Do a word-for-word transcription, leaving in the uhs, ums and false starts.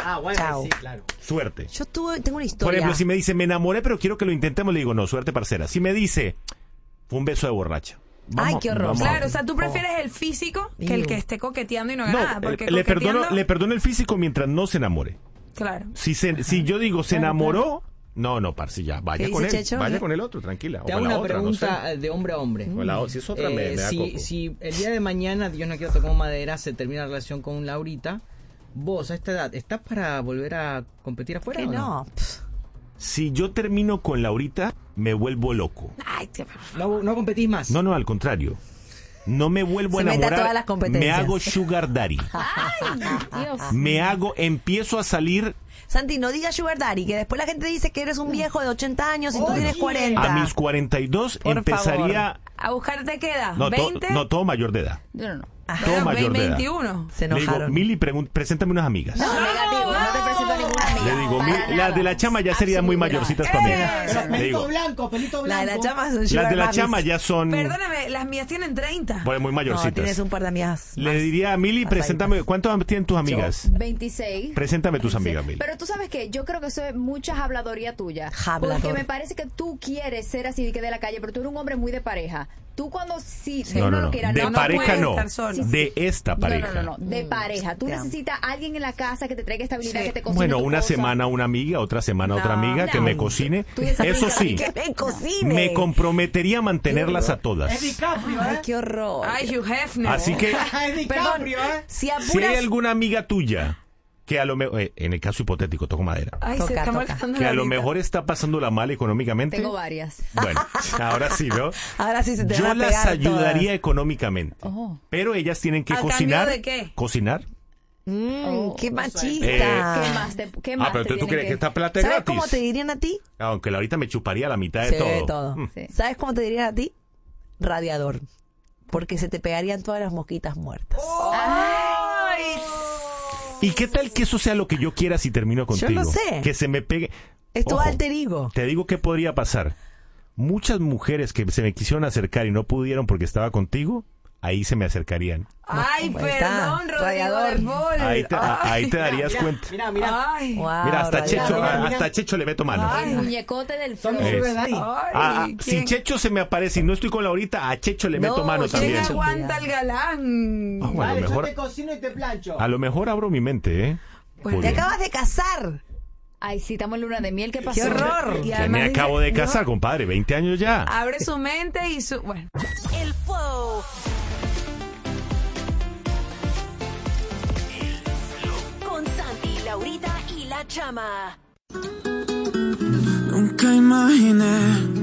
Ah, bueno, Chao. sí, claro. Suerte. Yo tuve, tengo una historia. Por ejemplo, si me dice, me enamoré, pero quiero que lo intentemos, le digo, no, suerte, parcera. Si me dice, fue un beso de borracha. Ay, qué horror. vamos a- Claro, o sea, tú prefieres el físico que el Ew. que esté coqueteando y no haga No, nada. Porque eh, le, coqueteando, perdono, le perdono el físico mientras no se enamore. Claro. Si, se, si yo digo, se enamoró, no, no, parce, ya, vaya ¿Qué con dice él. Checho? Vaya ¿Qué? con el otro, tranquila. Te o hago con la una otra, no pregunta sé. de hombre a hombre. O la- si es otra, me, Eh, me da si, coco. si el día de mañana, Dios no quiera tocar madera, se termina la relación con Laurita, vos a esta edad, ¿estás para volver a competir afuera Que o no? no. Pff. Si yo termino con Laurita, me vuelvo loco. Ay, tío. No, no competís más. No, no, al contrario. No me vuelvo Se a mete a enamorar. todas las competencias. Me hago sugar daddy. Dios. Me hago, empiezo a salir Santi, no digas sugar daddy, que después la gente dice que eres un viejo de ochenta años y tú tienes Oye. cuarenta. a mis cuarenta y dos, Por empezaría... ¿A buscarte qué edad? No, to- ¿veinte? no, todo mayor de edad. No, no, no. Todo Bueno, mayor de edad. veintiuno. Se Le digo, enojaron. Mili, pregun- preséntame unas amigas. No, negativo, no te presento a ninguna amiga. Le digo, Para "Mi- las nada. de la chama ya serían muy mayorcitas para mí. Pero Le pelito digo, blanco, pelito La blanco. de la chama es un las sugar de la babies. chama ya son Perdóname, las mías tienen treinta. bueno, muy No, tienes mayorcitas. un par de amigas. Le más. diría a Mili, pasaditas. preséntame, ¿cuántos tienen tus amigas? veintiséis. Preséntame tus amigas, Mili. Pero tú sabes que yo creo que eso es mucha habladoría tuya. Hablador. Porque me parece que tú quieres ser así de que de la calle, pero tú eres un hombre muy de pareja. Tú cuando sí, No, uno no, lo no. quiera, De no, no pareja puedes no. estar solo. De esta pareja. No, no, no, no, de pareja. Tú te amo. necesitas a alguien en la casa que te traiga estabilidad, Sí. que te cocine Bueno, tu una cosa. semana una amiga, otra semana otra No, amiga que no. me cocine. Tú y esa Eso amiga, sí, Que me cocine. me comprometería a mantenerlas a todas. Es DiCaprio, Ay, ¿eh? qué horror. Ay, Hugh Hefner. Así que, Es Perdón, DiCaprio, ¿eh? si apuras... si hay alguna amiga tuya que a lo mejor, eh, en el caso hipotético, toco madera, Ay, Toca, se está toca. molestando que a lo ahorita. mejor está pasándola mal económicamente. Tengo varias. Bueno, ahora sí, ¿no? Ahora sí se te van Yo a las pegar ayudaría todas. económicamente. Oh. Pero ellas tienen que ¿A cambio cocinar. de qué? Cocinar. Mm, Oh, qué o machista. Eh, ¿Qué más te, qué más Ah, pero te tú, tú tienen crees que que- esta plata es ¿Sabes gratis. cómo te dirían a ti? Aunque ahorita me chuparía la mitad de Sí, todo. todo. Mm. Sí. ¿Sabes cómo te dirían a ti? Radiador. Porque se te pegarían todas las mosquitas muertas. Ay, ¿Y qué tal que eso sea lo que yo quiera si termino contigo? lo sé. Que se me pegue. Es tu Ojo, alter ego. Te digo qué podría pasar. Muchas mujeres que se me quisieron acercar y no pudieron porque estaba contigo, ahí se me acercarían. ay, Ahí está, perdón, Rodrigo radiador. de Paul. Ahí te, a- ahí te Ay, darías Mira, cuenta. mira, mira. Ay, Wow, Mira, hasta radiador. Checho, mira, mira. hasta Checho le meto mano. Ay. El muñecote del Son flow. de Es. sugar daddy. ay, Ah, ah, si ¿quién- Checho se me aparece y no estoy con Laurita, a Checho le No, meto mano ¿quién ¿Quién también. es? aguanta el galán? Ah, bueno, a Dale, lo yo mejor, te cocino y te plancho. a lo mejor abro mi mente, ¿eh? Bueno, Te Podría. acabas de casar. Ay, sí, estamos en luna de miel. ¿Qué pasó? ¡Qué horror! Y Que además me dice- acabo de no, casar, compadre, veinte años ya. Abre su mente y su... Bueno. El Flow. Con Santi, Laurita y la Chama. Nunca imaginé